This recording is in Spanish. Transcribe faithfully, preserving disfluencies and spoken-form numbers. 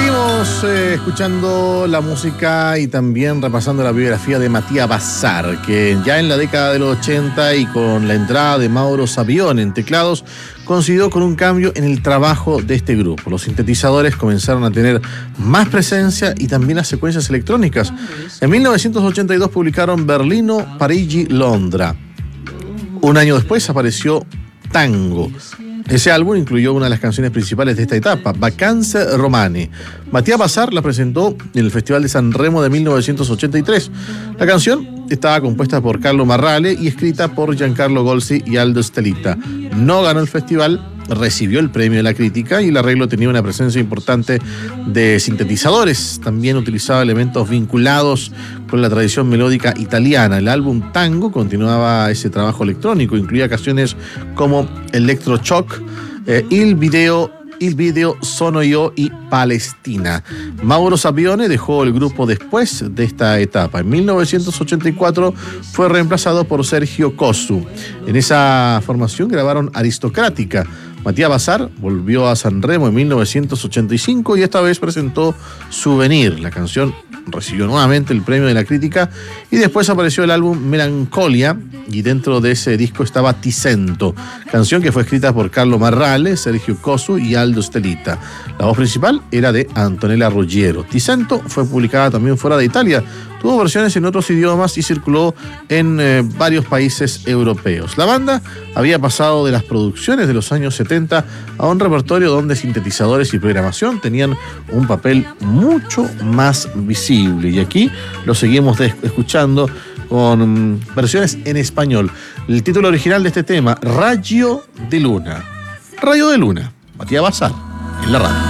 Seguimos eh, escuchando la música y también repasando la biografía de Matías Bazar, que ya en la década de los ochenta y con la entrada de Mauro Savione en teclados, coincidió con un cambio en el trabajo de este grupo. Los sintetizadores comenzaron a tener más presencia y también las secuencias electrónicas. En mil novecientos ochenta y dos publicaron Berlino, Parigi, Londra. Un año después apareció Tango. Ese álbum incluyó una de las canciones principales de esta etapa, Vacanze Romane. Matías Bazar la presentó en el Festival de San Remo de mil novecientos ochenta y tres. La canción estaba compuesta por Carlo Marrale y escrita por Giancarlo Golsi y Aldo Stelita. No ganó el festival, recibió el premio de la crítica y el arreglo tenía una presencia importante de sintetizadores. También utilizaba elementos vinculados con la tradición melódica italiana. El álbum Tango continuaba ese trabajo electrónico, incluía canciones como Electroshock, eh, Il Video, Il Video Sono Io y Palestina. Mauro Savione dejó el grupo después de esta etapa. En mil novecientos ochenta y cuatro fue reemplazado por Sergio Cosu. En esa formación grabaron Aristocrática. Matías Bazar volvió a San Remo en mil novecientos ochenta y cinco y esta vez presentó Souvenir. La canción recibió nuevamente el premio de la crítica y después apareció el álbum Melancolia y dentro de ese disco estaba Ticento, canción que fue escrita por Carlo Marrale, Sergio Cosu y Aldo Stelita. La voz principal era de Antonella Ruggiero. Ticento fue publicada también fuera de Italia, tuvo versiones en otros idiomas y circuló en eh, varios países europeos. La banda había pasado de las producciones de los años setenta a un repertorio donde sintetizadores y programación tenían un papel mucho más visible. Y aquí lo seguimos de- escuchando con mm, versiones en español. El título original de este tema, Rayo de Luna. Rayo de Luna, Matías Bazar, en la radio.